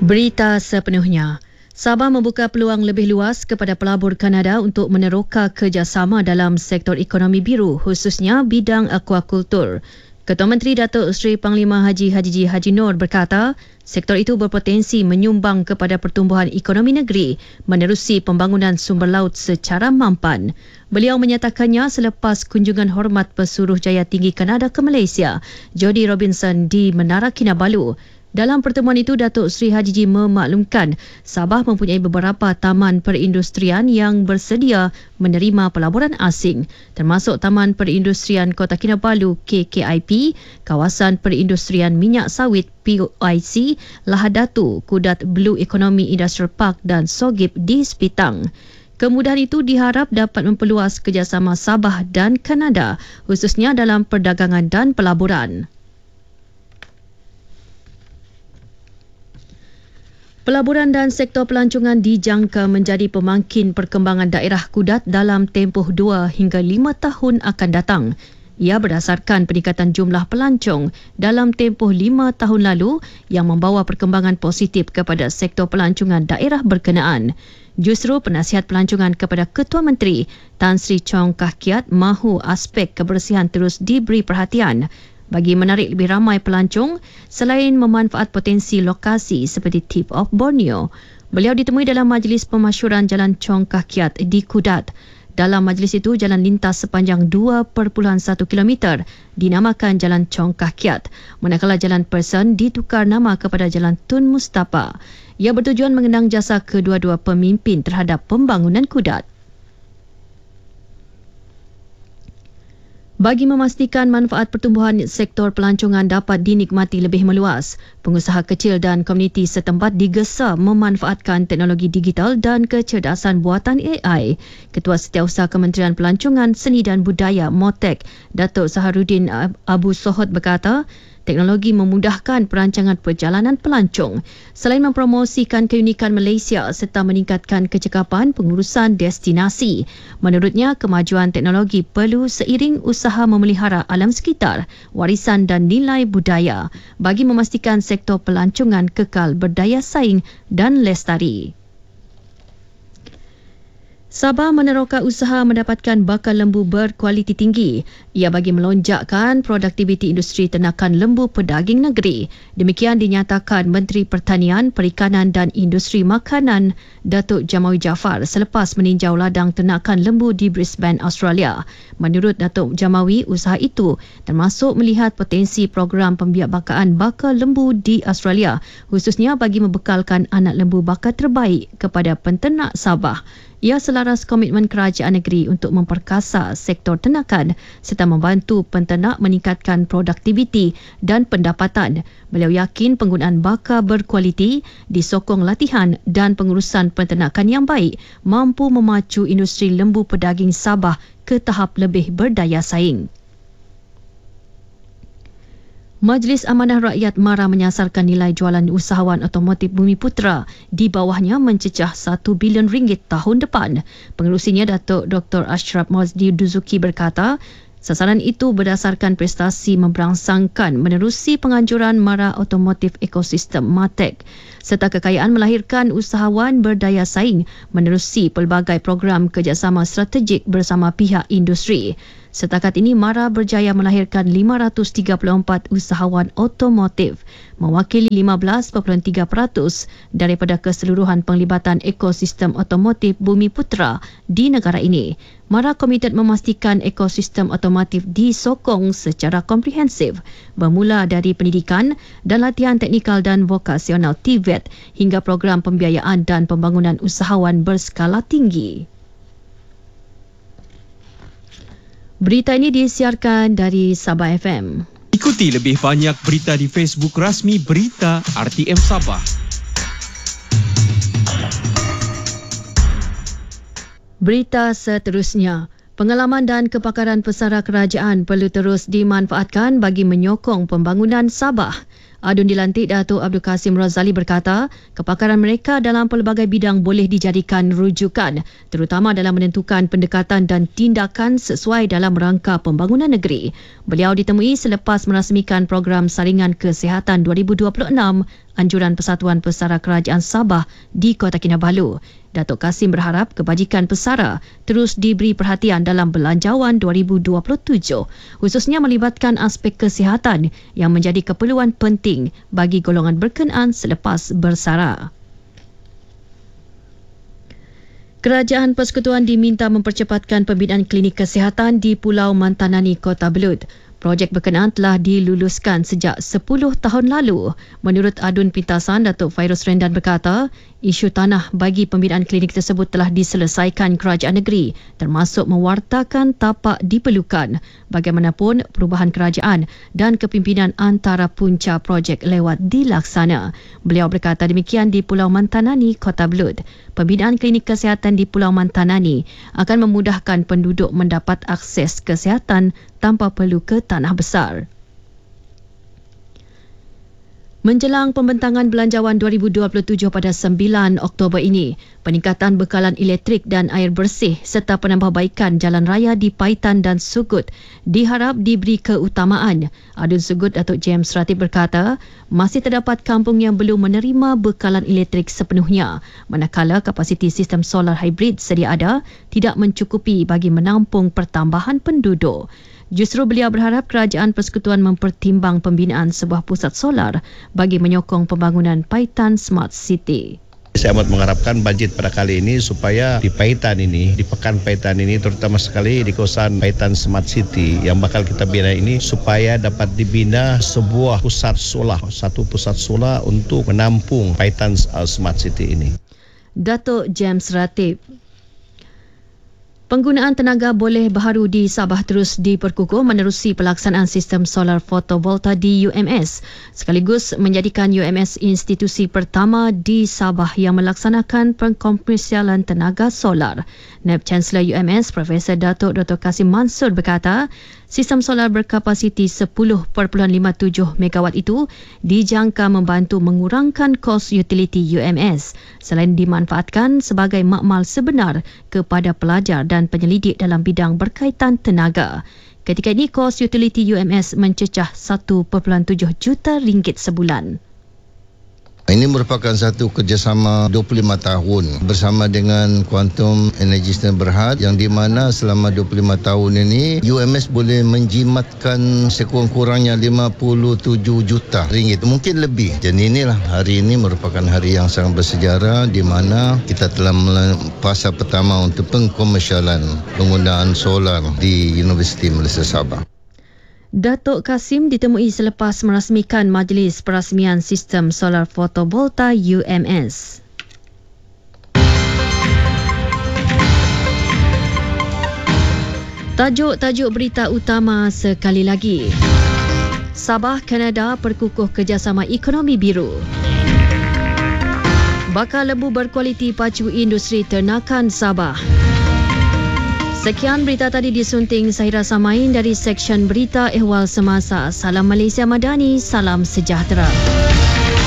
Berita sepenuhnya. Sabah membuka peluang lebih luas kepada pelabur Kanada untuk meneroka kerjasama dalam sektor ekonomi biru, khususnya bidang akuakultur. Ketua Menteri Datuk Seri Panglima Haji Haji Noor berkata, sektor itu berpotensi menyumbang kepada pertumbuhan ekonomi negeri menerusi pembangunan sumber laut secara mampan. Beliau menyatakannya selepas kunjungan hormat Pesuruhjaya Tinggi Kanada ke Malaysia, Jody Robinson di Menara Kinabalu. Dalam pertemuan itu, Datuk Seri Haji memaklumkan Sabah mempunyai beberapa taman perindustrian yang bersedia menerima pelaburan asing, termasuk Taman Perindustrian Kota Kinabalu KKIP, Kawasan Perindustrian Minyak Sawit PIC, Lahad Datu, Kudat Blue Economy Industrial Park dan Sogip di Sepitang. Kemudahan itu diharap dapat memperluas kerjasama Sabah dan Kanada, khususnya dalam perdagangan dan pelaburan. Pelaburan dan sektor pelancongan dijangka menjadi pemangkin perkembangan daerah Kudat dalam tempoh 2 hingga 5 tahun akan datang. Ia berdasarkan peningkatan jumlah pelancong dalam tempoh 5 tahun lalu yang membawa perkembangan positif kepada sektor pelancongan daerah berkenaan. Justru penasihat pelancongan kepada Ketua Menteri Tan Sri Chong Kah Kiat mahu aspek kebersihan terus diberi perhatian bagi menarik lebih ramai pelancong selain memanfaat potensi lokasi seperti Tip of Borneo. Beliau ditemui dalam majlis pemasyuran Jalan Chong Kah Kiat di Kudat. Dalam majlis itu, jalan lintas sepanjang 2.1 km dinamakan Jalan Chong Kah Kiat, manakala Jalan Person ditukar nama kepada Jalan Tun Mustapa. Ia bertujuan mengenang jasa kedua-dua pemimpin terhadap pembangunan Kudat. Bagi memastikan manfaat pertumbuhan sektor pelancongan dapat dinikmati lebih meluas, pengusaha kecil dan komuniti setempat digesa memanfaatkan teknologi digital dan kecerdasan buatan AI. Ketua Setiausaha Kementerian Pelancongan, Seni dan Budaya MOTEK, Datuk Saharuddin Abu Sohod berkata, teknologi memudahkan perancangan perjalanan pelancong selain mempromosikan keunikan Malaysia serta meningkatkan kecekapan pengurusan destinasi. Menurutnya, kemajuan teknologi perlu seiring usaha memelihara alam sekitar, warisan dan nilai budaya bagi memastikan sektor pelancongan kekal berdaya saing dan lestari. Sabah meneroka usaha mendapatkan bakal lembu berkualiti tinggi. Ia bagi melonjakkan produktiviti industri ternakan lembu pedaging negeri. Demikian dinyatakan Menteri Pertanian, Perikanan dan Industri Makanan Datuk Jamawi Jaafar selepas meninjau ladang ternakan lembu di Brisbane, Australia. Menurut Datuk Jamawi, usaha itu termasuk melihat potensi program pembiakbakaan bakal lembu di Australia, khususnya bagi membekalkan anak lembu bakal terbaik kepada penternak Sabah. Ia selaras komitmen kerajaan negeri untuk memperkasa sektor ternakan serta membantu penternak meningkatkan produktiviti dan pendapatan. Beliau yakin penggunaan baka berkualiti, disokong latihan dan pengurusan penternakan yang baik mampu memacu industri lembu pedaging Sabah ke tahap lebih berdaya saing. Majlis Amanah Rakyat MARA menyasarkan nilai jualan usahawan otomotif Bumiputra di bawahnya mencecah RM1 bilion tahun depan. Pengerusinya Datuk Dr. Ashraf Mazdi Duzuki berkata, sasaran itu berdasarkan prestasi memberangsangkan menerusi penganjuran MARA Otomotif Ekosistem MATEK serta kekayaan melahirkan usahawan berdaya saing menerusi pelbagai program kerjasama strategik bersama pihak industri. Setakat ini, MARA berjaya melahirkan 534 usahawan otomotif, mewakili 15.3% daripada keseluruhan penglibatan ekosistem otomotif Bumiputra di negara ini. MARA komited memastikan ekosistem otomotif disokong secara komprehensif, bermula dari pendidikan dan latihan teknikal dan vokasional TVET hingga program pembiayaan dan pembangunan usahawan berskala tinggi. Berita ini disiarkan dari Sabah FM. Ikuti lebih banyak berita di Facebook rasmi Berita RTM Sabah. Berita seterusnya. Pengalaman dan kepakaran pesara kerajaan perlu terus dimanfaatkan bagi menyokong pembangunan Sabah. Adun dilantik Datuk Abdul Kasim Razali berkata, kepakaran mereka dalam pelbagai bidang boleh dijadikan rujukan, terutama dalam menentukan pendekatan dan tindakan sesuai dalam rangka pembangunan negeri. Beliau ditemui selepas merasmikan program Saringan Kesihatan 2026 anjuran Persatuan Pesara Kerajaan Sabah di Kota Kinabalu. Datuk Kasim berharap kebajikan pesara terus diberi perhatian dalam Belanjawan 2027, khususnya melibatkan aspek kesihatan yang menjadi keperluan penting bagi golongan berkenaan selepas bersara. Kerajaan Persekutuan diminta mempercepatkan pembinaan klinik kesihatan di Pulau Mantanani, Kota Belud. Projek berkenaan telah diluluskan sejak 10 tahun lalu. Menurut Adun Pintasan, Datuk Fairuz Rendan berkata, isu tanah bagi pembinaan klinik tersebut telah diselesaikan kerajaan negeri, termasuk mewartakan tapak diperlukan. Bagaimanapun, perubahan kerajaan dan kepimpinan antara punca projek lewat dilaksana. Beliau berkata demikian di Pulau Mantanani, Kota Belud. Pembinaan klinik kesihatan di Pulau Mantanani akan memudahkan penduduk mendapat akses kesihatan tanpa perlu ke tanah besar. Menjelang pembentangan Belanjawan 2027 pada 9 Oktober ini, peningkatan bekalan elektrik dan air bersih serta penambahbaikan jalan raya di Paitan dan Sugut diharap diberi keutamaan. Adun Sugut Datuk James Ratib berkata, masih terdapat kampung yang belum menerima bekalan elektrik sepenuhnya, manakala kapasiti sistem solar hybrid sedia ada tidak mencukupi bagi menampung pertambahan penduduk. Justru beliau berharap Kerajaan Persekutuan mempertimbang pembinaan sebuah pusat solar bagi menyokong pembangunan Paitan Smart City. Saya amat mengharapkan bajet pada kali ini supaya di Paitan ini, di Pekan Paitan ini, terutama sekali di kawasan Paitan Smart City yang bakal kita bina ini, supaya dapat dibina sebuah pusat solar, satu pusat solar untuk menampung Paitan Smart City ini. Datuk James Ratib. Penggunaan tenaga boleh baharu di Sabah terus diperkukuh menerusi pelaksanaan sistem solar fotovolta di UMS, sekaligus menjadikan UMS institusi pertama di Sabah yang melaksanakan pengkomersialan tenaga solar. Naib Chancellor UMS Profesor Datuk Dr. Kasim Mansur berkata, sistem solar berkapasiti 10.57 megawatt itu dijangka membantu mengurangkan kos utility UMS selain dimanfaatkan sebagai makmal sebenar kepada pelajar dan penyelidik dalam bidang berkaitan tenaga. Ketika ini kos utility UMS mencecah 1.7 juta ringgit sebulan. Ini merupakan satu kerjasama 25 tahun bersama dengan Quantum Energy Standard Berhad yang di mana selama 25 tahun ini UMS boleh menjimatkan sekurang-kurangnya 57 juta ringgit, mungkin lebih. Dan inilah hari ini merupakan hari yang sangat bersejarah di mana kita telah fasa pertama untuk pengkomersialan penggunaan solar di Universiti Malaysia Sabah. Datuk Kasim ditemui selepas merasmikan Majlis Perasmian Sistem Solar Fotovolta UMS. Tajuk-tajuk berita utama sekali lagi. Sabah Kanada perkukuh kerjasama ekonomi biru. Bakar lembu berkualiti pacu industri ternakan Sabah. Sekian berita tadi disunting Zahira Samain dari Seksyen Berita Ehwal Semasa. Salam Malaysia Madani, salam sejahtera.